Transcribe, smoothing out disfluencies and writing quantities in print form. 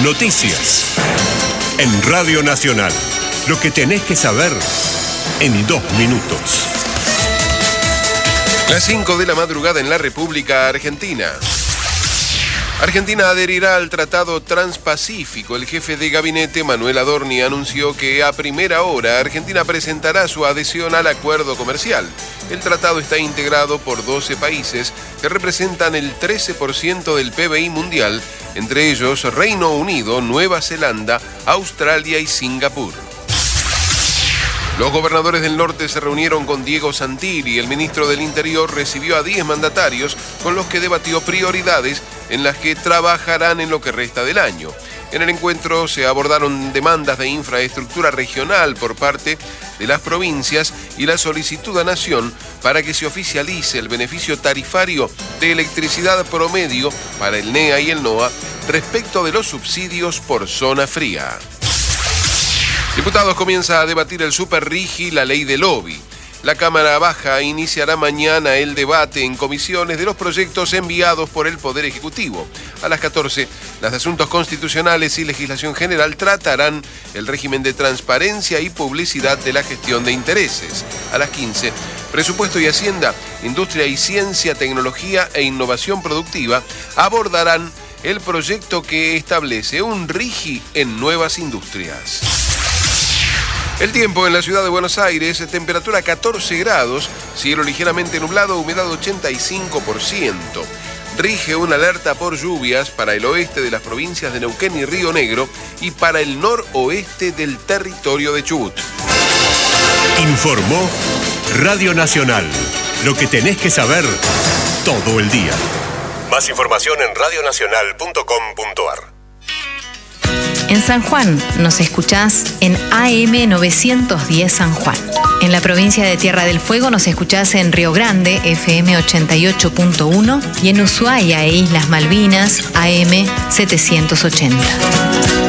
Noticias. En Radio Nacional. Lo que tenés que saber en 2 minutos. Las 5 de la madrugada en la República Argentina. Argentina adherirá al Tratado Transpacífico. El jefe de gabinete, Manuel Adorni, anunció que a primera hora Argentina presentará su adhesión al acuerdo comercial. El tratado está integrado por 12 países que representan el 13% del PBI mundial, entre ellos Reino Unido, Nueva Zelanda, Australia y Singapur. Los gobernadores del norte se reunieron con Diego Santilli. El ministro del Interior recibió a 10 mandatarios con los que debatió prioridades en las que trabajarán en lo que resta del año. En el encuentro se abordaron demandas de infraestructura regional por parte de las provincias y la solicitud a Nación para que se oficialice el beneficio tarifario de electricidad promedio para el NEA y el NOA respecto de los subsidios por zona fría. Diputados comienza a debatir el Superrigi, la ley del lobby. La Cámara Baja iniciará mañana el debate en comisiones de los proyectos enviados por el Poder Ejecutivo. A las 14, las de Asuntos Constitucionales y Legislación General tratarán el régimen de transparencia y publicidad de la gestión de intereses. A las 15, Presupuesto y Hacienda, Industria y Ciencia, Tecnología e Innovación Productiva abordarán el proyecto que establece un RIGI en nuevas industrias. El tiempo en la ciudad de Buenos Aires, temperatura 14 grados, cielo ligeramente nublado, humedad 85%. Rige una alerta por lluvias para el oeste de las provincias de Neuquén y Río Negro y para el noroeste del territorio de Chubut. Informó Radio Nacional. Lo que tenés que saber todo el día. Más información en radionacional.com.ar. En San Juan nos escuchás en AM 910 San Juan. En la provincia de Tierra del Fuego nos escuchás en Río Grande, FM 88.1, y en Ushuaia e Islas Malvinas, AM 780.